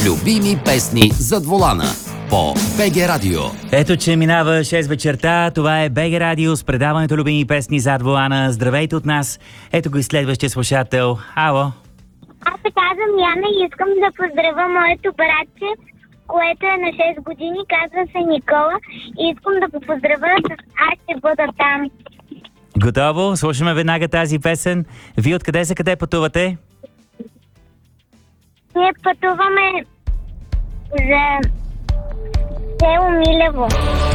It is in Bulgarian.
Любими песни зад волана по БГ Радио. Ето, че минава 6 вечерта. Това е БГ Радио с предаването Любими песни зад волана. Здравейте от нас. Ето го и следващия слушател. Ало. Аз се казвам Яна и искам да поздравя моето братче, което е на 6 години, казва се Никола, и искам да го поздравя с "Аз ще бъда там". Готово? Слушаме веднага тази песен. Вие откъде са, къде пътувате? Ние пътуваме за село Милево.